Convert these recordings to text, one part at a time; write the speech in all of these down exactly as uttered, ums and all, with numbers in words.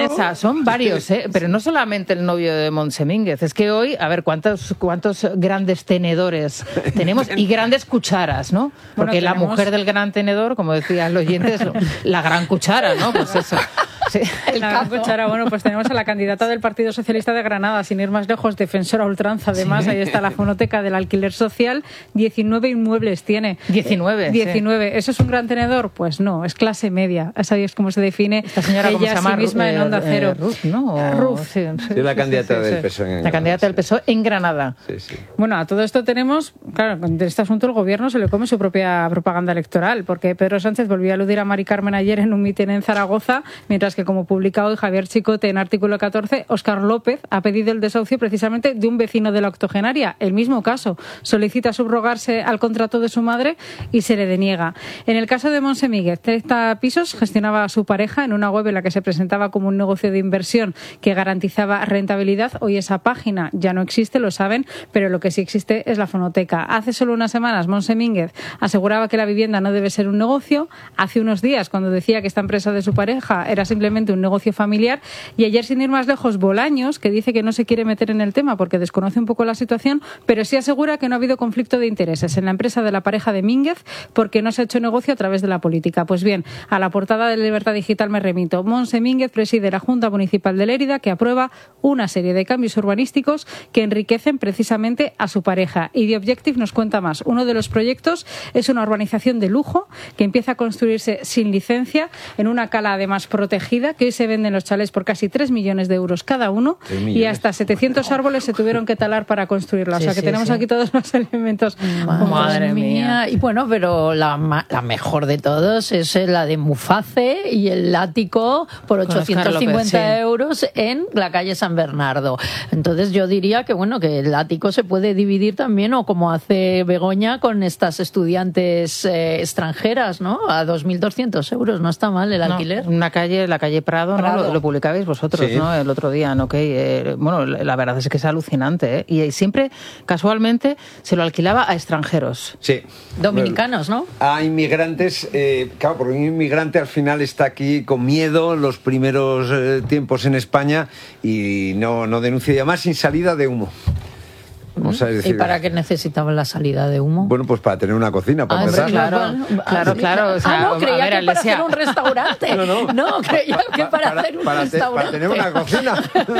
Vanessa, son varios, ¿eh? Pero no solamente el novio de Montse Mínguez, es que hoy, a ver, cuántos cuántos grandes tenedores tenemos y grandes cucharas, ¿no? Porque bueno, la mujer del gran tenedor, como decían los oyentes, la gran cuchara, ¿no? Pues eso. Sí. El la gran cuchara, bueno, pues tenemos a la candidata del Partido Socialista de Granada, sin ir más lejos, defensora a ultranza, además, sí. Ahí está la fonoteca del alquiler social, diecinueve inmuebles tiene. diecinueve. Eh, diecinueve. Sí. ¿Eso es un gran tenedor? Pues no, es clase media. ¿Sabéis cómo se define esta señora, ella cómo se llama? a sí misma eh, en Onda Cero? Eh, Ruth, ¿no? Ruth. Sí, sí, sí, la candidata sí, sí, del sí. P S O E en Granada. La candidata del P S O E en Granada. Sí, sí. Bueno, a todo esto tenemos, claro, de este asunto el gobierno se le come su propia propaganda electoral, porque Pedro Sánchez volvió a aludir a Mari Carmen ayer en un mitin en Zaragoza, mientras que, como publica hoy Javier Chicote en Artículo catorce, Óscar López ha pedido el desahucio precisamente de un vecino de la octogenaria. El mismo caso. Solicita subrogarse al contrato de su madre y se le deniega. En el caso de Montse Mínguez, treinta pisos gestionaba a su pareja en una web en la que se presentaba como un negocio de inversión que garantizaba rentabilidad. Hoy esa página ya no existe, lo saben, pero lo que sí existe es la fonoteca. Hace solo unas semanas Montse Mínguez aseguraba que la vivienda no debe ser un negocio. Hace unos días, cuando decía que esta empresa de su pareja era simplemente un negocio familiar, y ayer, sin ir más lejos, Bolaños, que dice que no se quiere meter en el tema porque desconoce un poco la situación, pero sí asegura que no ha habido conflicto de intereses en la empresa de la pareja de Mínguez porque no se ha hecho negocio a través de la política. Pues bien, a la portada de Libertad Digital me remito. Montse Mínguez preside la Junta Municipal de Lérida, que aprueba una serie de cambios urbanísticos que enriquecen precisamente a su pareja. Y The Objective nos cuenta más. Uno de los proyectos es una urbanización de lujo que empieza a construirse sin licencia en una cala además protegida, que hoy se venden los chalés por casi tres millones de euros cada uno y hasta setecientos árboles se tuvieron que talar para construirla. O sea que sí, tenemos sí. aquí todos los elementos. Madre, Madre mía. Y bueno, pero la, la mejor de todos es la de Muface y el ático por ochocientos cincuenta López, sí. euros en la calle San Bernardo. Entonces yo diría que bueno, que el ático se puede dividir también, o como hace Begoña con estas estudiantes eh, extranjeras, ¿no? A dos mil doscientos euros. No está mal el no, alquiler. Una calle, la calle Prado, Prado. ¿no? Lo, lo publicabais vosotros, sí. ¿no? El otro día, ¿no? Que, eh, bueno, la verdad es que es alucinante, ¿eh? Y siempre, casualmente, se lo alquilaba a extranjeros. Sí. Dominicanos, ¿no? A inmigrantes, eh, claro, porque un inmigrante al final está aquí con miedo los primeros eh, tiempos en España y no, no denuncia ya más, sin salida de humo. Vamos a decir, ¿y para qué necesitaban la salida de humo? Bueno, pues para tener una cocina, para ah, empezar. Claro, claro, claro. O sea, ah, no, creía ver, que para sea... hacer un restaurante. No, no, no creía que para, para hacer un para restaurante. Para tener una cocina.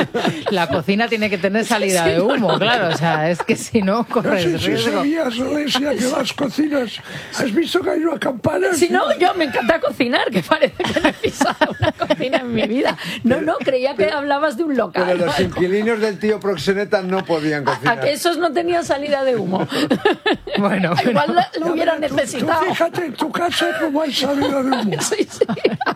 La cocina tiene que tener salida sí, de humo, no, claro. O sea, es que si no, corres no sé riesgo. Si sabías, Alesia, que las cocinas... ¿Has visto que hay una campana? Si no, yo me encanta cocinar, que parece que no he pisado una cocina en mi vida. No, no, creía que pero, hablabas de un local. Pero los inquilinos del tío Proxeneta no podían cocinar. ¿A, a que esos no tenían salida de humo? Bueno, igual lo, lo hubieran necesitado. Tú, tú fíjate en tu casa cómo hay salida de humo. Sí, sí.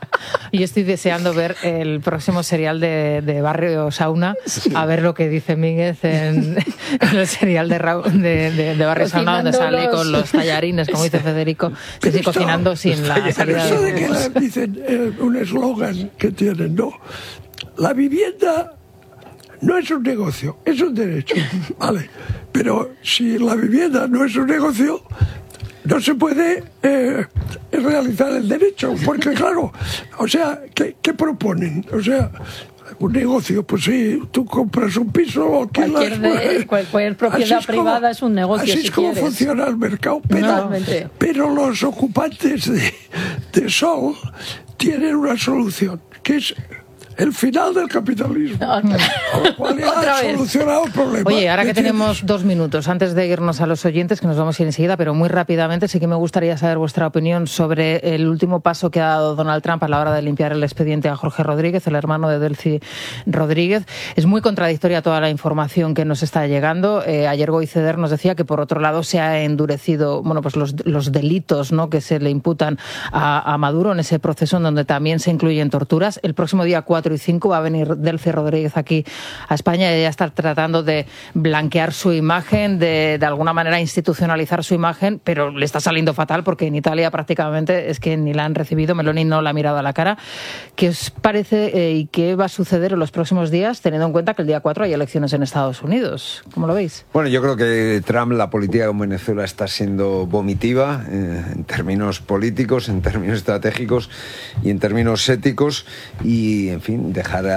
Y estoy deseando ver el próximo serial de, de Barrio Sauna, sí. A ver lo que dice Mínguez en, en el serial de, de, de, de Barrio Sauna, donde sale los... con los tallarines, como dice Federico, que sigue cocinando sin la salida de humo. Eso de que la, dicen eh, un eslogan que tienen, ¿no? La vivienda no es un negocio, es un derecho, ¿vale? Pero si la vivienda no es un negocio, no se puede eh, realizar el derecho, porque claro, o sea, ¿qué, qué proponen? O sea, un negocio, pues sí, tú compras un piso o cualquier, de, cualquier propiedad es privada como, es un negocio. Así si es como quieres. funciona el mercado, pero, pero los ocupantes de, de Sol tienen una solución, que es el final del capitalismo. Con lo cual ya ha solucionado el problema. Oye, ahora que tenemos dos minutos, antes de irnos a los oyentes, que nos vamos a ir enseguida, pero muy rápidamente, sí que me gustaría saber vuestra opinión sobre el último paso que ha dado Donald Trump a la hora de limpiar el expediente a Jorge Rodríguez, el hermano de Delcy Rodríguez. Es muy contradictoria toda la información que nos está llegando. Eh, ayer Goiceder nos decía que, por otro lado, se ha endurecido bueno, pues los, los delitos, ¿no?, que se le imputan a, a Maduro en ese proceso en donde también se incluyen torturas. El próximo día cuatro y cinco va a venir Delcy Rodríguez aquí a España y ella está tratando de blanquear su imagen, de, de alguna manera institucionalizar su imagen, pero le está saliendo fatal porque en Italia prácticamente es que ni la han recibido, Meloni no la ha mirado a la cara. ¿Qué os parece eh, y qué va a suceder en los próximos días, teniendo en cuenta que el día cuatro hay elecciones en Estados Unidos? ¿Cómo lo veis? Bueno, yo creo que Trump, la política con Venezuela está siendo vomitiva eh, en términos políticos, en términos estratégicos y en términos éticos y, en fin, dejar